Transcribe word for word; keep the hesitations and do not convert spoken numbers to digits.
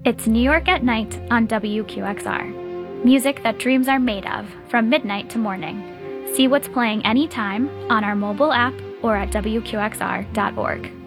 It's New York at Night on W Q X R. Music that dreams are made of, from midnight to morning. See what's playing anytime on our mobile app or at W Q X R dot org.